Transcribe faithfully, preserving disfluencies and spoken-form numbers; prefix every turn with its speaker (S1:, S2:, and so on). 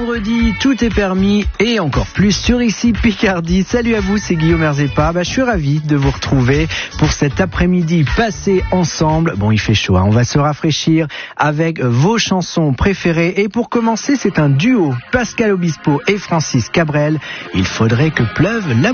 S1: vendredi, tout est permis et encore plus sur Ici Picardie. Salut à vous, c'est Guillaume Herzepa. Bah, je suis ravi de vous retrouver pour cet après-midi passé ensemble. Bon, il fait chaud, hein. On va se rafraîchir avec vos chansons préférées. Et pour commencer, c'est un duo, Pascal Obispo et Francis Cabrel. Il faudrait que pleuve la